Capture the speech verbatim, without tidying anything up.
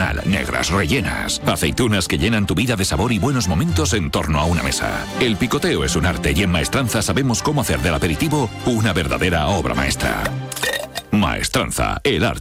original, negras, rellenas. Aceitunas que llenan tu vida de sabor y buenos momentos en torno a una mesa. El picoteo es un arte y en Maestranza sabemos cómo hacer del aperitivo una verdadera obra maestra. Maestranza, el arte